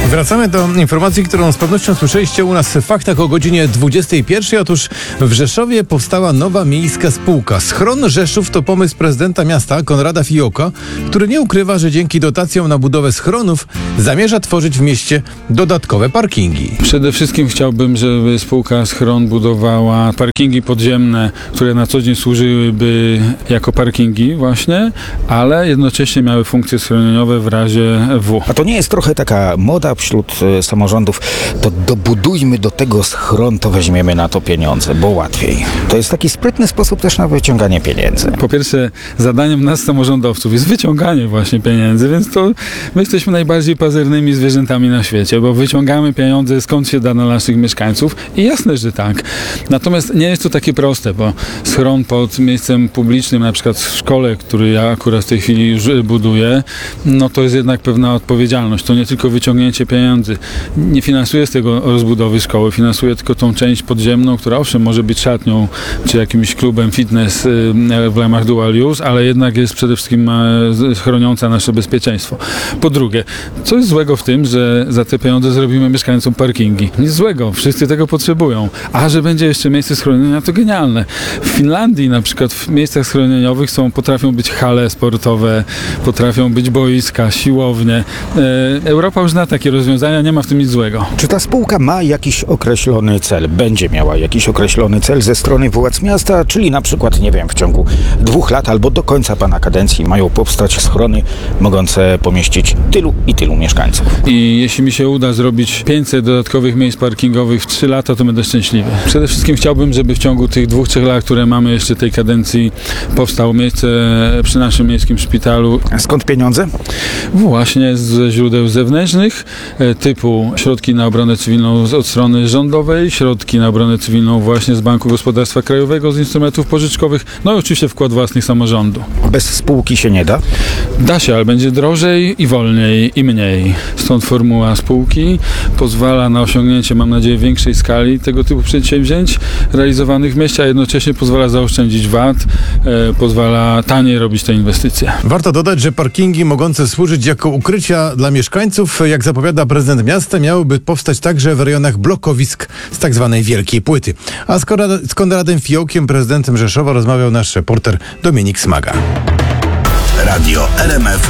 Wracamy do informacji, którą z pewnością słyszeliście u nas w Faktach o godzinie 21. Otóż w Rzeszowie powstała nowa miejska spółka. Schron Rzeszów to pomysł prezydenta miasta Konrada Fiołka, który nie ukrywa, że dzięki dotacjom na budowę schronów zamierza tworzyć w mieście dodatkowe parkingi. Przede wszystkim chciałbym, żeby spółka Schron budowała parkingi podziemne, które na co dzień służyłyby jako parkingi właśnie, ale jednocześnie miały funkcje schroniowe w razie W. A to nie jest trochę taka moda wśród samorządów, to dobudujmy do tego schron, to weźmiemy na to pieniądze, bo łatwiej. To jest taki sprytny sposób też na wyciąganie pieniędzy. Po pierwsze, zadaniem nas samorządowców jest wyciąganie właśnie pieniędzy, więc to my jesteśmy najbardziej pazernymi zwierzętami na świecie, bo wyciągamy pieniądze skąd się da na naszych mieszkańców i jasne, że tak. Natomiast nie jest to takie proste, bo schron pod miejscem publicznym, na przykład w szkole, który ja akurat w tej chwili już buduję, no to jest jednak pewna odpowiedzialność. To nie tylko wyciągnięcie pieniędzy. Nie finansuje z tego rozbudowy szkoły, finansuje tylko tą część podziemną, która owszem może być szatnią, czy jakimś klubem fitness w ramach dual use, ale jednak jest przede wszystkim chroniąca nasze bezpieczeństwo. Po drugie, co jest złego w tym, że za te pieniądze zrobimy mieszkańcom parkingi? Nic złego, wszyscy tego potrzebują. A że będzie jeszcze miejsce schronienia, to genialne. W Finlandii na przykład w miejscach schronieniowych potrafią być hale sportowe, potrafią być boiska, siłownie. Europa już zna takie rozwiązania, nie ma w tym nic złego. Czy ta spółka ma jakiś określony cel? Będzie miała jakiś określony cel ze strony władz miasta, czyli na przykład, nie wiem, w ciągu 2 lat albo do końca pana kadencji mają powstać schrony mogące pomieścić tylu i tylu mieszkańców. I jeśli mi się uda zrobić 500 dodatkowych miejsc parkingowych w 3 lata, to będę szczęśliwy. Przede wszystkim chciałbym, żeby w ciągu tych 2-3 lat, które mamy jeszcze tej kadencji, powstało miejsce przy naszym miejskim szpitalu. A skąd pieniądze? Właśnie ze źródeł zewnętrznych, typu środki na obronę cywilną od strony rządowej, środki na obronę cywilną właśnie z Banku Gospodarstwa Krajowego, z instrumentów pożyczkowych, no i oczywiście wkład własnych samorządu. Bez spółki się nie da? Da się, ale będzie drożej i wolniej i mniej. Stąd formuła spółki pozwala na osiągnięcie, mam nadzieję, większej skali tego typu przedsięwzięć realizowanych w mieście, a jednocześnie pozwala zaoszczędzić VAT, pozwala taniej robić te inwestycje. Warto dodać, że parkingi mogące służyć jako ukrycia dla mieszkańców, jak zapowiada prezydent miasta, miałyby powstać także w rejonach blokowisk z tak zwanej Wielkiej Płyty. A z Konradem Fiołkiem, prezydentem Rzeszowa, rozmawiał nasz reporter Dominik Smaga. Radio RMF